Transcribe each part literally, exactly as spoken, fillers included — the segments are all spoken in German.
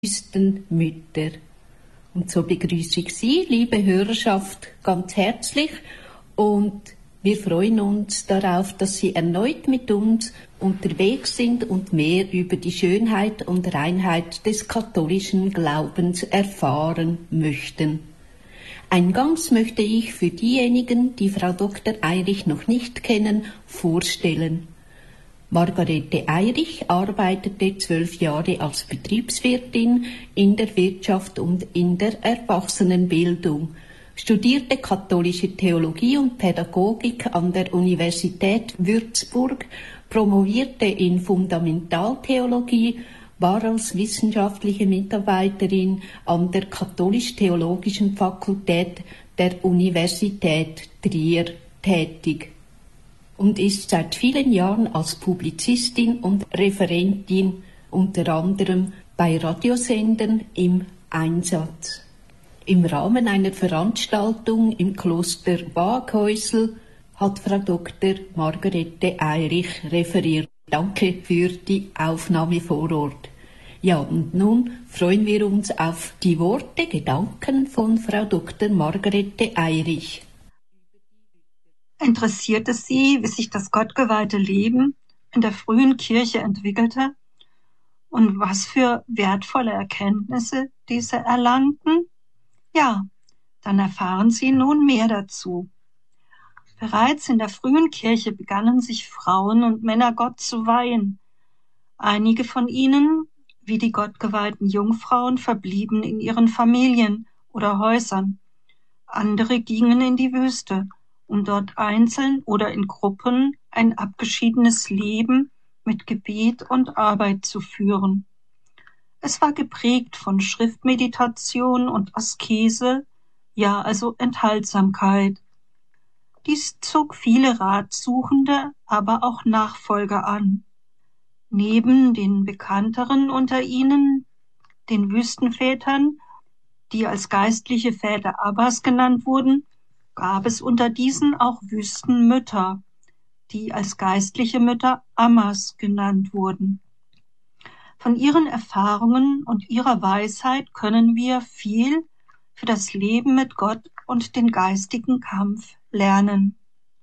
Wüstenmütter. Und so begrüße ich Sie, liebe Hörerschaft, ganz herzlich und wir freuen uns darauf, dass Sie erneut mit uns unterwegs sind und mehr über die Schönheit und Reinheit des katholischen Glaubens erfahren möchten. Eingangs möchte ich für diejenigen, die Frau Doktor Eirich noch nicht kennen, vorstellen. Margarete Eirich arbeitete zwölf Jahre als Betriebswirtin in der Wirtschaft und in der Erwachsenenbildung, studierte katholische Theologie und Pädagogik an der Universität Würzburg, promovierte in Fundamentaltheologie, war als wissenschaftliche Mitarbeiterin an der Katholisch-Theologischen Fakultät der Universität Trier tätig und ist seit vielen Jahren als Publizistin und Referentin unter anderem bei Radiosendern im Einsatz. Im Rahmen einer Veranstaltung im Kloster Waaghäusel hat Frau Doktor Margarete Eirich referiert. Danke für die Aufnahme vor Ort. Ja, und nun freuen wir uns auf die Worte, Gedanken von Frau Doktor Margarete Eirich. Interessiert es Sie, wie sich das gottgeweihte Leben in der frühen Kirche entwickelte und was für wertvolle Erkenntnisse diese erlangten? Ja, dann erfahren Sie nun mehr dazu. Bereits in der frühen Kirche begannen sich Frauen und Männer Gott zu weihen. Einige von ihnen, wie die gottgeweihten Jungfrauen, verblieben in ihren Familien oder Häusern. Andere gingen in die Wüste, um dort einzeln oder in Gruppen ein abgeschiedenes Leben mit Gebet und Arbeit zu führen. Es war geprägt von Schriftmeditation und Askese, ja also Enthaltsamkeit. Dies zog viele Ratsuchende, aber auch Nachfolger an. Neben den bekannteren unter ihnen, den Wüstenvätern, die als geistliche Väter Abbas genannt wurden, gab es unter diesen auch Wüstenmütter, die als geistliche Mütter Ammas genannt wurden. Von ihren Erfahrungen und ihrer Weisheit können wir viel für das Leben mit Gott und den geistigen Kampf lernen.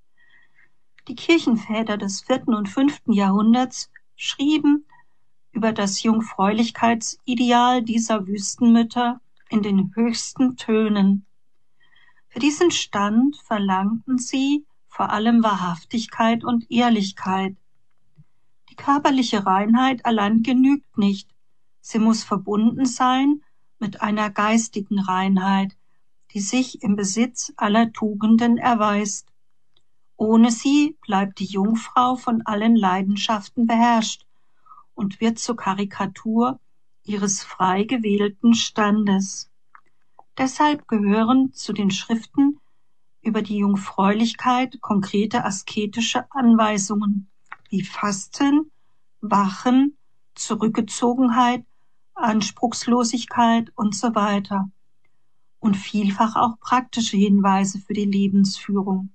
Die Kirchenväter des vierten und fünften Jahrhunderts schrieben über das Jungfräulichkeitsideal dieser Wüstenmütter in den höchsten Tönen. Für diesen Stand verlangten sie vor allem Wahrhaftigkeit und Ehrlichkeit. Die körperliche Reinheit allein genügt nicht. Sie muss verbunden sein mit einer geistigen Reinheit, die sich im Besitz aller Tugenden erweist. Ohne sie bleibt die Jungfrau von allen Leidenschaften beherrscht und wird zur Karikatur ihres frei gewählten Standes. Deshalb gehören zu den Schriften über die Jungfräulichkeit konkrete asketische Anweisungen wie Fasten, Wachen, Zurückgezogenheit, Anspruchslosigkeit und so weiter und vielfach auch praktische Hinweise für die Lebensführung.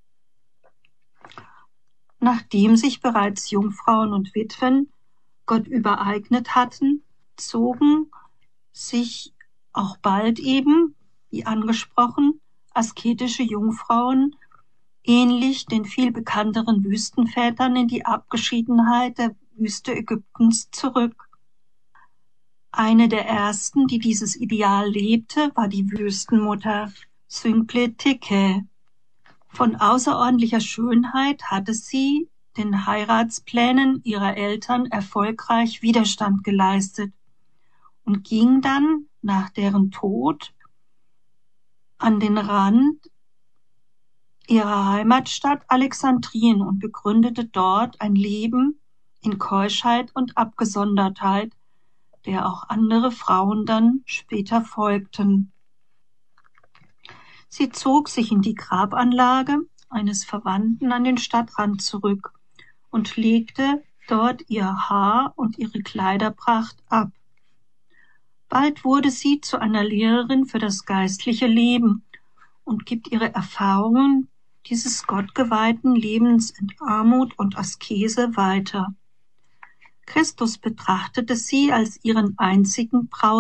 Nachdem sich bereits Jungfrauen und Witwen Gott übereignet hatten, zogen sich auch bald eben, wie angesprochen, asketische Jungfrauen, ähnlich den viel bekannteren Wüstenvätern, in die Abgeschiedenheit der Wüste Ägyptens zurück. Eine der ersten, die dieses Ideal lebte, war die Wüstenmutter Synkletike. Von außerordentlicher Schönheit hatte sie den Heiratsplänen ihrer Eltern erfolgreich Widerstand geleistet und ging dann nach deren Tod an den Rand ihrer Heimatstadt Alexandrien und begründete dort ein Leben in Keuschheit und Abgesondertheit, der auch andere Frauen dann später folgten. Sie zog sich in die Grabanlage eines Verwandten an den Stadtrand zurück und legte dort ihr Haar und ihre Kleiderpracht ab. Bald wurde sie zu einer Lehrerin für das geistliche Leben und gibt ihre Erfahrungen dieses gottgeweihten Lebens in Armut und Askese weiter. Christus betrachtete sie als ihren einzigen Brautjungfer